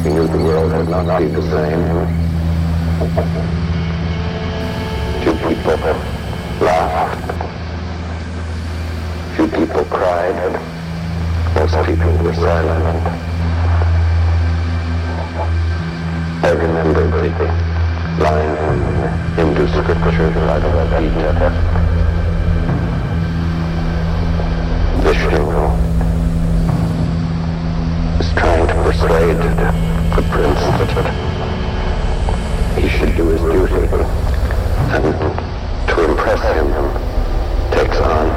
He knew the world would not be the same. Few people laughed. Few people cried. Most people were silent. I remembered the line from Hindu scripture, the Bhagavad Gita. Vishnu is trying to persuade the prince that he should do his duty, and to impress him takes on